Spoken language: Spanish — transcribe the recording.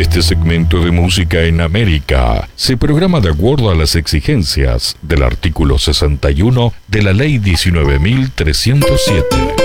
Este segmento de música en América se programa de acuerdo a las exigencias del artículo 61 de la Ley 19.307.